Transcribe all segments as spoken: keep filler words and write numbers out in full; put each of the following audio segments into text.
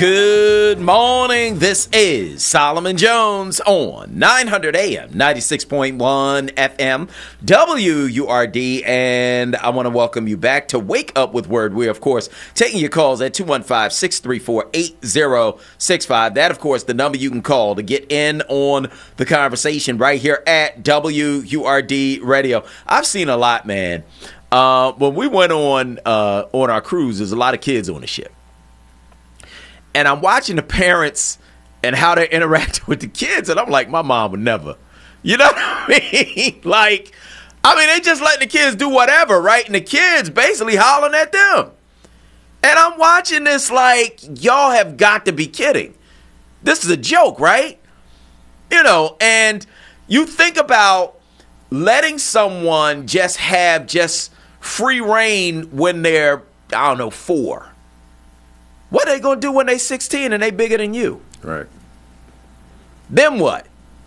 Good morning. This is Solomon Jones on nine hundred A M, ninety-six point one F M, W U R D, and I want to welcome you back to Wake Up with Word. We're, of course, taking your calls at two one five, six three four, eight zero six five. That, of course, the number you can call to get in on the conversation right here at W U R D Radio. I've seen a lot, man. Uh, when we went on uh, on our cruise, there's a lot of kids on the ship. And I'm watching the parents and how they're interacting with the kids, and I'm like, my mom would never. You know what I mean? Like, I mean, they just letting the kids do whatever, right? And the kids basically hollering at them. And I'm watching this like, y'all have got to be kidding. This is a joke, right? You know, and you think about letting someone just have just free reign when they're, I don't know, four. What are they going to do when they sixteen and they bigger than you? Right. Then what?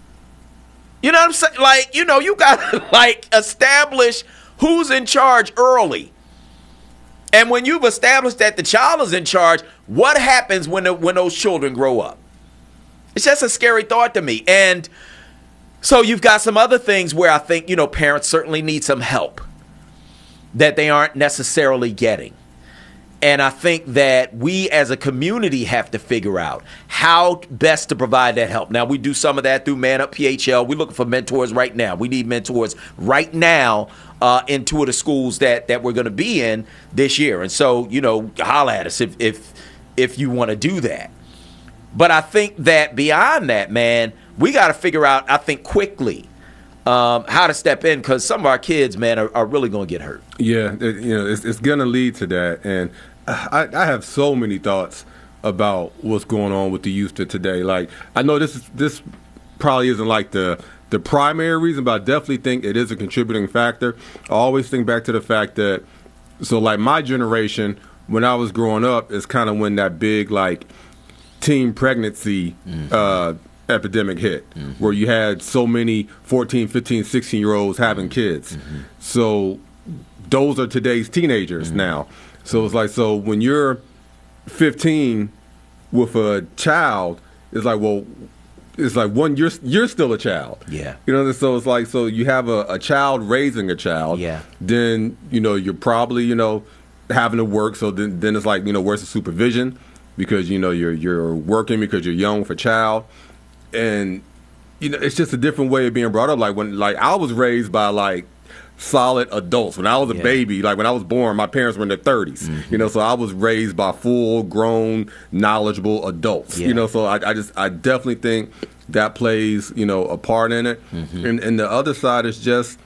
You know what I'm saying? Like, you know, you got to, like, establish who's in charge early. And when you've established that the child is in charge, what happens when the, when those children grow up? It's just a scary thought to me. And so you've got some other things where I think, you know, parents certainly need some help that they aren't necessarily getting. And I think that we as a community have to figure out how best to provide that help. Now, we do some of that through Man Up P H L. We're looking for mentors right now. We need mentors right now uh, in two of the schools that, that we're going to be in this year. And so, you know, holler at us if if, if you want to do that. But I think that beyond that, man, we got to figure out, I think, quickly um, how to step in, because some of our kids, man, are, are really going to get hurt. Yeah, it, you know, it's, it's going to lead to that. And I, I have so many thoughts about what's going on with the youth of today. Like, I know this is this probably isn't like the the primary reason, but I definitely think it is a contributing factor. I always think back to the fact that, so like my generation, when I was growing up, is kind of when that big like teen pregnancy mm-hmm. uh, epidemic hit, mm-hmm. where you had so many fourteen, fifteen, sixteen year olds having kids. Mm-hmm. So those are today's teenagers mm-hmm. now. So it's like, so when you're fifteen with a child, it's like, well, it's like one, you're you're still a child. Yeah. You know, so it's like, so you have a, a child raising a child. Yeah. Then, you know, you're probably, you know, having to work. So then, then it's like, you know, where's the supervision? Because, you know, you're you're working because you're young with a child. And, you know, it's just a different way of being brought up. Like when, like I was raised by like, solid adults. When I was a yeah. baby, like when I was born, my parents were in their thirties. Mm-hmm. You know, so I was raised by full grown, knowledgeable adults. Yeah. You know, so I, I just I definitely think that plays, you know, a part in it. Mm-hmm. And and the other side is just,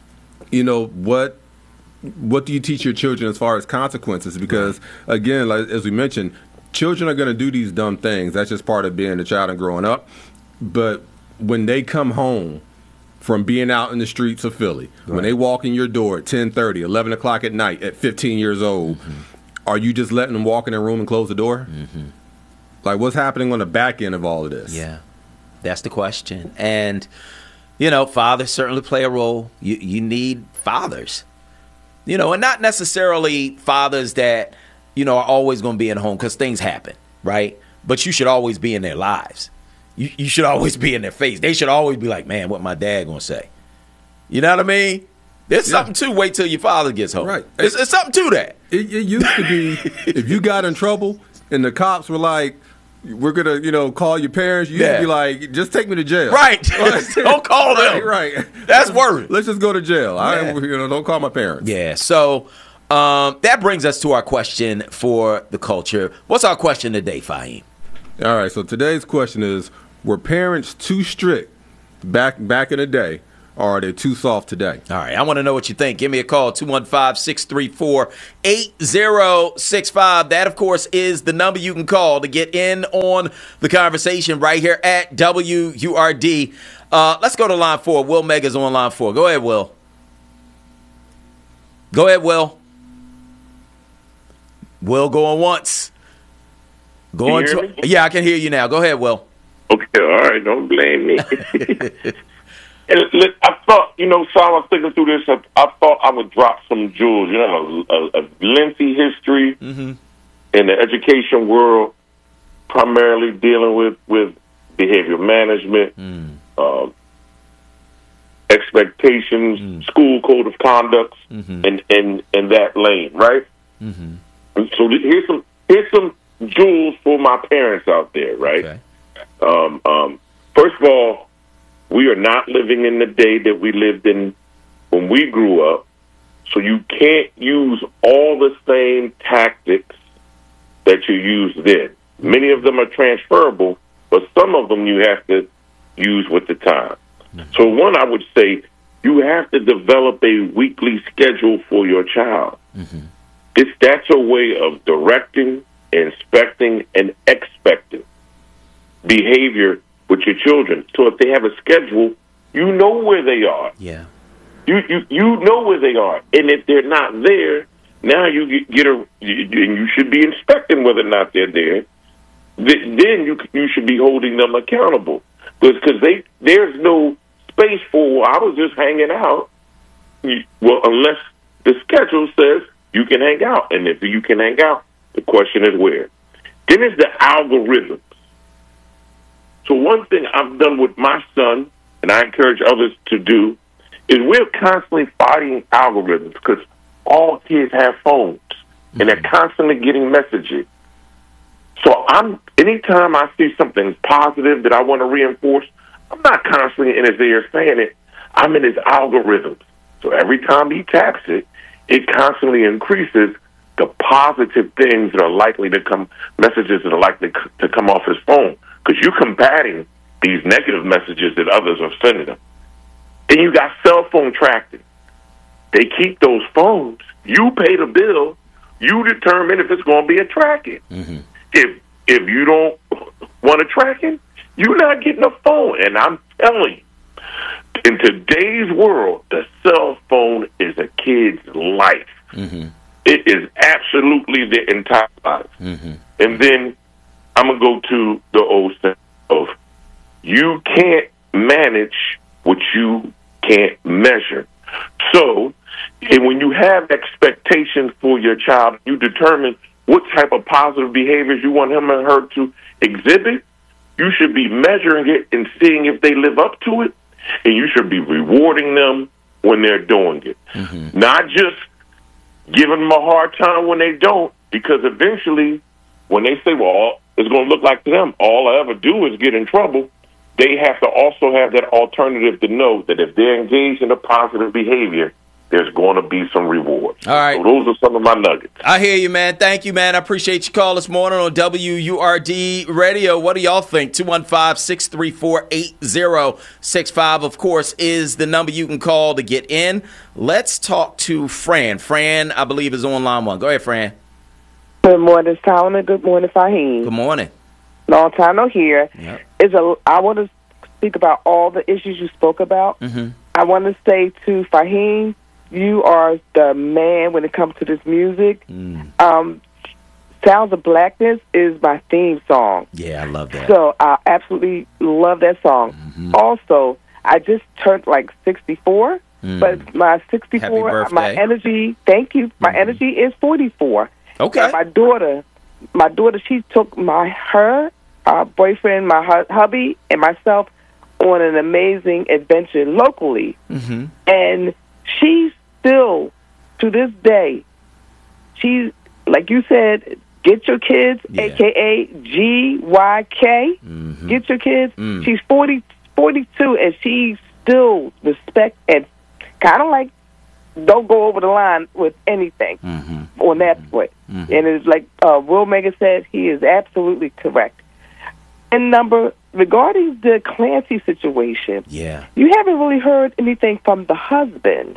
you know, what what do you teach your children as far as consequences? Because right. again, like as we mentioned, children are going to do these dumb things. That's just part of being a child and growing up. But when they come home from being out in the streets of Philly, right. when they walk in your door at ten thirty, eleven o'clock at night at fifteen years old, mm-hmm. are you just letting them walk in their room and close the door? Mm-hmm. Like, what's happening on the back end of all of this? Yeah, that's the question. And, you know, fathers certainly play a role. You, you need fathers, you know, and not necessarily fathers that, you know, are always going to be in home because things happen, right? But you should always be in their lives. You, you should always be in their face. They should always be like, man, what my dad gonna say? You know what I mean? There's yeah. something to wait till your father gets home. Right. It's, it's something to that. It, it used to be if you got in trouble and the cops were like, we're gonna, you know, call your parents. You yeah. used to be like, just take me to jail. Right. Don't call them. Right. right. That's worse. Let's just go to jail. Yeah. I, you know, don't call my parents. Yeah. So um, that brings us to our question for the culture. What's our question today, Fahim? All right, so today's question is, were parents too strict back back in the day, or are they too soft today? All right, I want to know what you think. Give me a call, two one five, six three four, eight zero six five. That, of course, is the number you can call to get in on the conversation right here at W U R D. Uh, let's go to line four. Will Mega's on line four. Go ahead, Will. Go ahead, Will. Will going once. Going Can you hear to, yeah, I can hear you now. Go ahead, Will. Okay, all right, don't blame me. And look, I thought, you know, so I was thinking through this, I, I thought I would drop some jewels, you know, a, a, a lengthy history mm-hmm. in the education world primarily dealing with, with behavior management, Mm. um, expectations, Mm. school code of conducts, Mm-hmm. and in, in that lane, right? Mm-hmm. And so th- here's some here's some jewels for my parents out there, right? Okay. Um, um, first of all, we are not living in the day that we lived in when we grew up, so you can't use all the same tactics that you used then. Many of them are transferable, but some of them you have to use with the time. So one, I would say, you have to develop a weekly schedule for your child. Mm-hmm. It's, that's a way of directing, inspecting, and expecting behavior with your children. So if they have a schedule, you know where they are. Yeah. You you you know where they are, and if they're not there, now you get, get a and you should be inspecting whether or not they're there. Th- Then you you should be holding them accountable, because they there's no space for, well, I was just hanging out. You- Well, unless the schedule says you can hang out, and if you can hang out, the question is where. Then there's the algorithms. So one thing I've done with my son, and I encourage others to do, is we're constantly fighting algorithms, because all kids have phones, and they're constantly getting messages. So I'm anytime I see something positive that I want to reinforce, I'm not constantly in his ear saying it. I'm in his algorithms. So every time he taps it, it constantly increases the positive things that are likely to come, messages that are likely to come off his phone, because you're combating these negative messages that others are sending him. Then you got cell phone tracking. They keep those phones. You pay the bill. You determine if it's going to be a tracking. Mm-hmm. If if you don't want a tracking, you're not getting a phone. And I'm telling you, in today's world, the cell phone is a kid's life. Mm-hmm. It is absolutely their entire life. Mm-hmm. And then I'm going to go to the old saying of, you can't manage what you can't measure. So, and when you have expectations for your child, you determine what type of positive behaviors you want him or her to exhibit. You should be measuring it and seeing if they live up to it, and you should be rewarding them when they're doing it. Mm-hmm. Not just giving them a hard time when they don't, because eventually, when they say, well, it's going to look like to them, all I ever do is get in trouble, they have to also have that alternative to know that if they're engaged in a positive behavior, there's going to be some rewards. All right. So those are some of my nuggets. I hear you, man. Thank you, man. I appreciate your call this morning on W U R D Radio. What do y'all think? two one five, six three four, eight zero six five, of course, is the number you can call to get in. Let's talk to Fran. Fran, I believe, is on line one. Go ahead, Fran. Good morning, Solomon. Good morning, Fahim. Good morning. Long time no hear. Yep. Is a. I want to speak about all the issues you spoke about. Mm-hmm. I want to say to Fahim, you are the man when it comes to this music. Mm. Um, Sounds of Blackness is my theme song. Yeah, I love that. So I absolutely love that song. Mm-hmm. Also, I just turned like sixty-four, Mm. but my Happy sixty-four, birthday. my energy, thank you, my Mhm. energy is forty-four. Okay. And my daughter, my daughter, she took my her, our boyfriend, my hu- hubby, and myself on an amazing adventure locally. Mm-hmm. And she still, to this day, she, like you said, get your kids, Yeah. a k a. G Y K. Mm-hmm. Get your kids. Mm. She's forty, forty-two, and she still respect and kind of like don't go over the line with anything Mm-hmm. on that foot. Mm-hmm. And it's like uh, Will Mega said, he is absolutely correct. And number, regarding the Clancy situation, Yeah. you haven't really heard anything from the husband.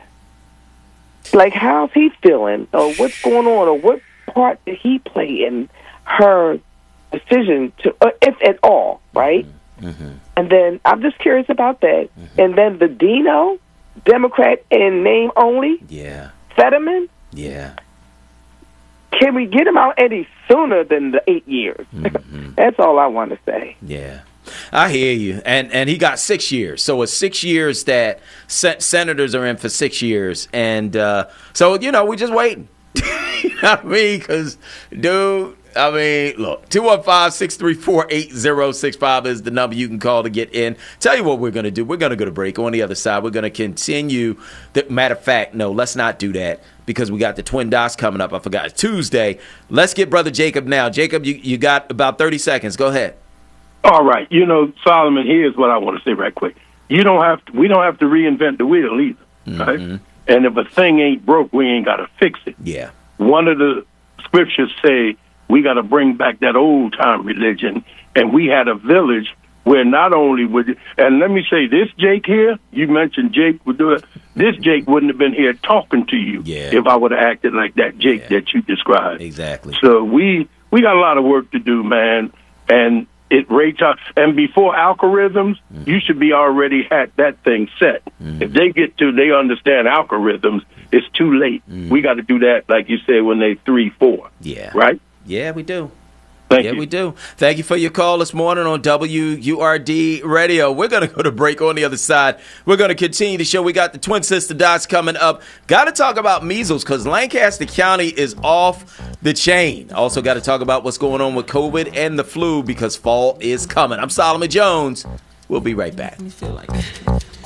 Like, how's he feeling? Or what's going on? Or what part did he play in her decision to, uh, if at all, right? Mm-hmm. And then I'm just curious about that. Mm-hmm. And then the Dino, Democrat in name only, Yeah. Fetterman, Yeah. can we get him out any sooner than the eight years? Mm-hmm. That's all I want to say. Yeah. I hear you. And and he got six years. So it's six years that sen- senators are in for six years. And uh, so, you know, we just waiting. You know what I mean? Because, dude, I mean, look, two one five, six three four, eight zero six five is the number you can call to get in. Tell you what we're going to do. We're going to go to break. On the other side, we're going to continue. The, matter of fact, no, let's not do that because we got the Twin Dots coming up. I forgot. It's Tuesday. Let's get Brother Jacob now. Jacob, you, you got about thirty seconds. Go ahead. All right. You know, Solomon, here's what I want to say right quick. You don't have to, we don't have to reinvent the wheel either, mm-hmm. right? And if a thing ain't broke, we ain't got to fix it. Yeah. One of the scriptures say we got to bring back that old-time religion, and we had a village where not only would, and let me say this, Jake here, you mentioned Jake would do it, this Jake wouldn't have been here talking to you yeah. if I would have acted like that Jake yeah. that you described. Exactly. So we, we got a lot of work to do, man, and it rates out. And before algorithms, mm. you should be already had that thing set. Mm. If they get to, they understand algorithms, it's too late. Mm. We got to do that, like you said, when they three, four. Yeah. Right? Yeah, we do. Thank yeah, you. we do. Thank you for your call this morning on W U R D Radio. We're going to go to break. On the other side, we're going to continue the show. We got the Twin Sister Dots coming up. Got to talk about measles because Lancaster County is off the chain. Also got to talk about what's going on with COVID and the flu because fall is coming. I'm Solomon Jones. We'll be right back. Me feel like